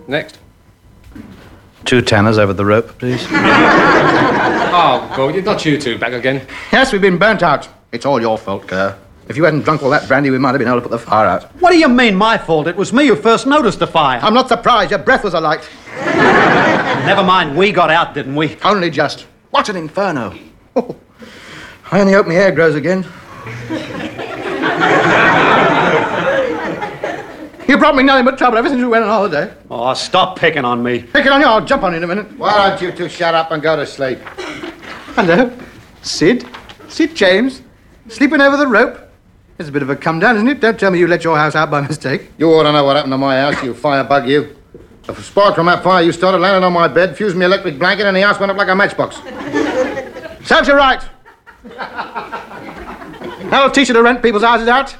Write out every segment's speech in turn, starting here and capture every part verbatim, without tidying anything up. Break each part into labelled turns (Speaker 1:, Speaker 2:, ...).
Speaker 1: Next.
Speaker 2: Two tanners over the rope, please.
Speaker 1: Oh, God, not you two back again.
Speaker 2: Yes, we've been burnt out. It's all your fault, Kerr. If you hadn't drunk all that brandy, we might have been able to put the fire out.
Speaker 3: What do you mean, my fault? It was me who first noticed the fire.
Speaker 2: I'm not surprised. Your breath was alight.
Speaker 3: Never mind, we got out, didn't we?
Speaker 2: Only just. What an inferno. Oh, I only hope my hair grows again. You brought me nothing but trouble ever since we went on holiday.
Speaker 3: Oh, stop picking on me.
Speaker 2: Picking on you, I'll jump on you in a minute.
Speaker 4: Why don't you two shut up and go to sleep?
Speaker 2: Hello, Sid. Sid James. Sleeping over the rope. It's a bit of a come down, isn't it? Don't tell me you let your house out by mistake.
Speaker 4: You ought to know what happened to my house, you firebug, you. The spark from that fire you started landed on my bed, fused my electric blanket, and the house went up like a matchbox.
Speaker 2: Serves you right. That'll teach you to rent people's houses out.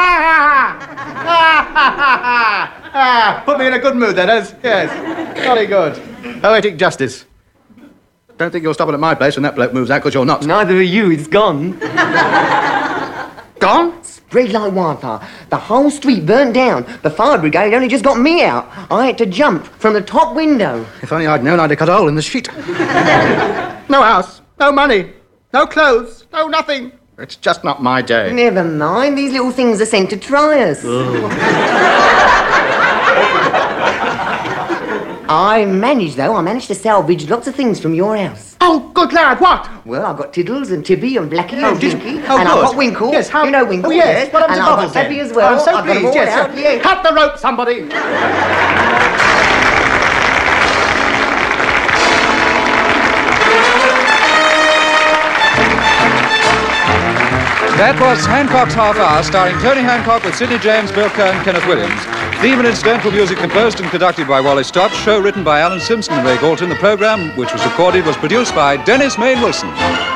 Speaker 2: Put me in a good mood, that is. Yes. Jolly good. Poetic justice. Don't think you're stopping at my place when that bloke moves out, because you're not.
Speaker 5: Neither are you. It's gone.
Speaker 2: Gone?
Speaker 5: Spread like wildfire. The whole street burnt down. The fire brigade only just got me out. I had to jump from the top window.
Speaker 2: If only I'd known I'd have cut a hole in the sheet. No house, no money, no clothes, no nothing. It's just not my day.
Speaker 5: Never mind. These little things are sent to try us. I managed, though. I managed to salvage lots of things from your house.
Speaker 2: Oh, good lad, what?
Speaker 5: Well, I got Tiddles and Tibby and Blackie
Speaker 2: Oh,
Speaker 5: and
Speaker 2: did you?
Speaker 5: Pinky.
Speaker 2: Oh,
Speaker 5: and
Speaker 2: good.
Speaker 5: I got Winkle.
Speaker 2: Yes, how...
Speaker 5: You know Winkle,
Speaker 2: Oh, yes. What
Speaker 5: and
Speaker 2: happened to
Speaker 5: I got
Speaker 2: Bubbles, then?
Speaker 5: Peppy as well.
Speaker 2: I'm so
Speaker 5: I got them
Speaker 2: pleased,
Speaker 5: all
Speaker 2: yes,
Speaker 5: out,
Speaker 2: sir.
Speaker 5: yeah.
Speaker 2: Cut the rope, somebody.
Speaker 6: That was Hancock's Half Hour, starring Tony Hancock with Sidney James, Bill Kerr and Kenneth Williams. Theme and incidental music composed and conducted by Wally Stott. Show written by Alan Simpson and Ray Galton. The programme, which was recorded, was produced by Dennis Main Wilson.